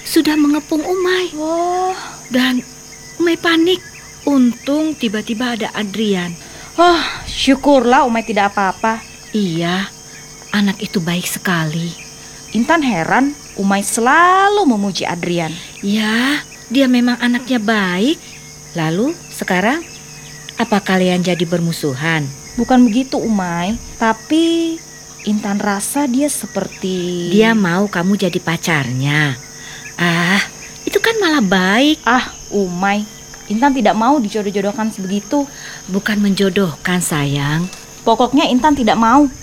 sudah mengepung Umay. Oh, Dan Umay panik. Untung tiba-tiba ada Adrian. syukurlah Umay tidak apa-apa. Iya, anak itu baik sekali. Intan heran Umay selalu memuji Adrian. Ya, dia memang anaknya baik. Lalu sekarang apa kalian jadi bermusuhan? Bukan begitu Umay, tapi Intan rasa dia seperti... Dia mau kamu jadi pacarnya. Itu kan malah baik. Umay, Intan tidak mau dijodoh-jodohkan sebegitu. Bukan menjodohkan, sayang. Pokoknya Intan tidak mau.